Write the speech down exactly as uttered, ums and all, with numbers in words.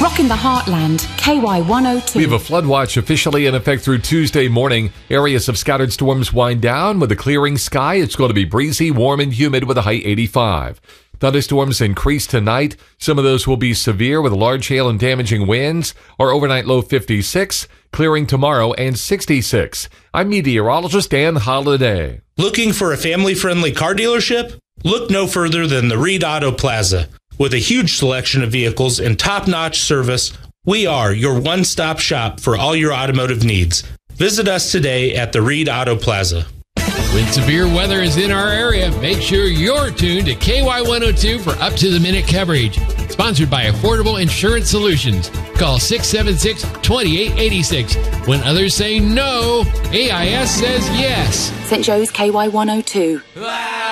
Rocking the Heartland, K Y one oh two. We have a flood watch officially in effect through Tuesday morning. Areas of scattered storms wind down with a clearing sky. It's going to be breezy, warm, and humid with a high eighty-five. Thunderstorms increase tonight. Some of those will be severe with large hail and damaging winds. Our overnight low fifty-six, clearing tomorrow and sixty-six. I'm meteorologist Dan Holliday. Looking for a family-friendly car dealership? Look no further than the Reed Auto Plaza. With a huge selection of vehicles and top-notch service, we are your one-stop shop for all your automotive needs. Visit us today at the Reed Auto Plaza. When severe weather is in our area, make sure you're tuned to K Y one oh two for up-to-the-minute coverage. Sponsored by Affordable Insurance Solutions. Call six seven six, two eight eight six. When others say no, A I S says yes. Saint Joe's K Y one oh two. Ah!